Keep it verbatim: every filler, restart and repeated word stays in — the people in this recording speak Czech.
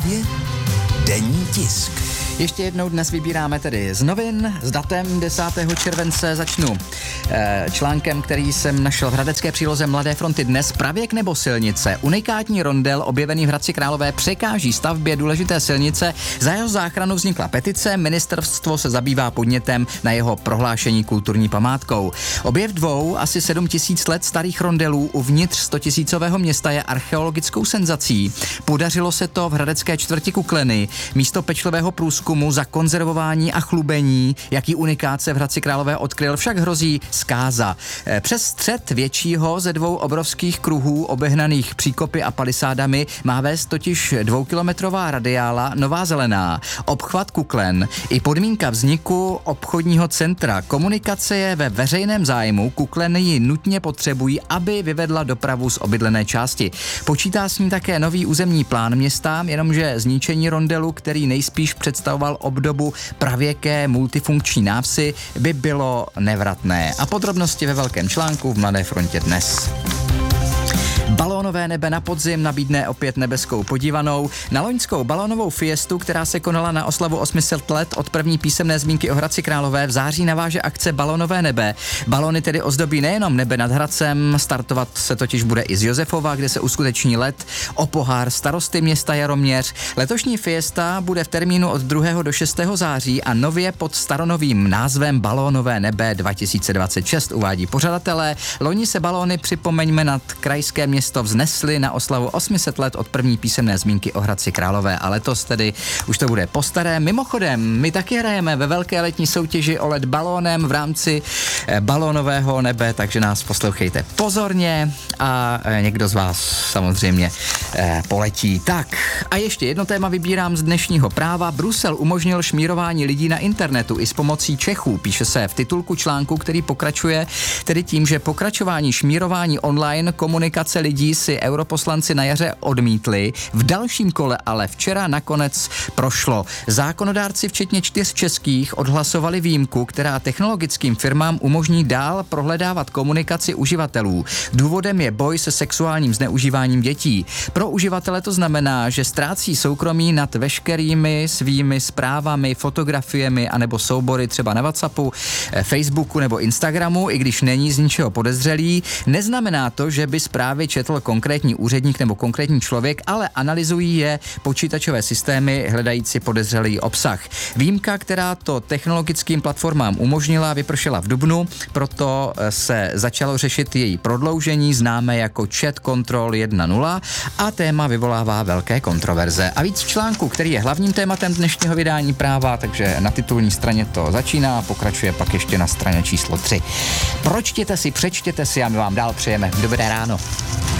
Právě denní tisk. Ještě jednou dnes vybíráme tedy z novin s datem desátého července. Začnu e, článkem, který jsem našel v hradecké příloze Mladé fronty dnes. Pravěk nebo silnice? Unikátní rondel objevený v Hradci Králové překáží stavbě důležité silnice. Za jeho záchranu vznikla petice. Ministerstvo se zabývá podnětem na jeho prohlášení kulturní památkou. Objev dvou asi sedm tisíc let starých rondelů uvnitř stotisícového města je archeologickou senzací. Podařilo se to v hradecké čtvrti Kukleny. Místo pečlivého průzkumu za konzervování a chlubení, jaký unikát se v Hradci Králové odkryl, však hrozí zkáza. Přes střed většího ze dvou obrovských kruhů obehnaných příkopy a palisádami má vést totiž dvoukilometrová radiála Nová Zelená. Obchvat Kuklen i podmínka vzniku obchodního centra. Komunikace je ve veřejném zájmu, Kukleny ji nutně potřebují, aby vyvedla dopravu z obydlené části. Počítá s ní také nový územní plán města, jenomže zničení rondelu, který nejspíš představoval obdobu pravěké multifunkční návsi, by bylo nevratné. A podrobnosti ve velkém článku v Mladé frontě dnes. Balónové nebe na podzim nabídne opět nebeskou podívanou. Na loňskou balónovou fiestu, která se konala na oslavu osm set let od první písemné zmínky o Hradci Králové, v září naváže akce Balónové nebe. Balóny tedy ozdobí nejenom nebe nad Hradcem, startovat se totiž bude i z Josefova, kde se uskuteční let o pohár starosty města Jaroměř. Letošní fiesta bude v termínu od druhého do šestého září a nově pod staronovým názvem Balónové nebe dva tisíce dvacet šest uvádí pořadatelé. Loni se balóny, připomeňme, nad krajské město vznesli na oslavu osm set let od první písemné zmínky o Hradci Králové a letos tedy už to bude po staré. Mimochodem, my taky hrajeme ve velké letní soutěži o let balónem v rámci balónového nebe, takže nás poslouchejte pozorně a někdo z vás samozřejmě poletí. Tak a ještě jedno téma vybírám z dnešního práva. Brusel umožnil šmírování lidí na internetu i s pomocí Čechů, píše se v titulku článku, který pokračuje tedy tím, že pokračování šmírování online komunikace lidí si europoslanci na jaře odmítli. V dalším kole ale včera nakonec prošlo. Zákonodárci včetně čtyř českých odhlasovali výjimku, která technologickým firmám umožní dál prohledávat komunikaci uživatelů. Důvodem je boj se sexuálním zneužíváním dětí. Pro uživatele to znamená, že ztrácí soukromí nad veškerými svými zprávami, fotografiemi anebo soubory třeba na WhatsAppu, Facebooku nebo Instagramu, i když není z ničeho podezřelý. Neznamená to, že by zprávy četl konkrétní úředník nebo konkrétní člověk, ale analyzují je počítačové systémy hledající podezřelý obsah. Výjimka, která to technologickým platformám umožnila, vypršela v dubnu, proto se začalo řešit její prodloužení, známé jako Chat Control jedna tečka nula, a téma vyvolává velké kontroverze. A víc v článku, který je hlavním tématem dnešního vydání práva, takže na titulní straně to začíná a pokračuje pak ještě na straně číslo tři. Pročtěte si, přečtěte si a my vám dál přejeme dobré ráno.